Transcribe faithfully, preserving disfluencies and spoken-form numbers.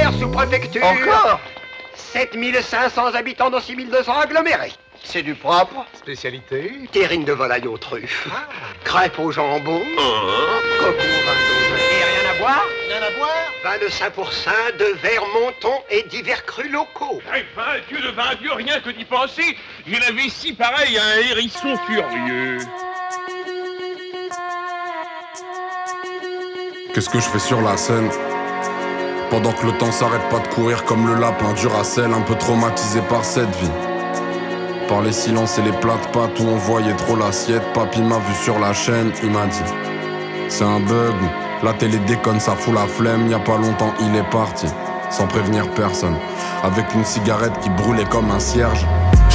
Nanterre sous préfecture. Encore sept mille cinq cents habitants dans six mille deux cents agglomérés. C'est du propre. Spécialité? Terrine de volaille aux truffes. Ah. Crêpes au jambon. Mmh. Coco vingt-deux. Et rien à boire? Rien à boire? vingt-cinq pour cent de verre monton et divers crus locaux. Eh ben, Dieu de vingt Dieu, rien que d'y penser, j'ai la vessie pareille à un hérisson furieux. Qu'est-ce que je fais sur la scène? Pendant que le temps s'arrête pas de courir comme le lapin du Racel, un peu traumatisé par cette vie. Par les silences et les plats de pâtes où on voyait trop l'assiette. Papy m'a vu sur la chaîne, il m'a dit c'est un bug, la télé déconne, ça fout la flemme. Y'a pas longtemps il est parti, sans prévenir personne, avec une cigarette qui brûlait comme un cierge.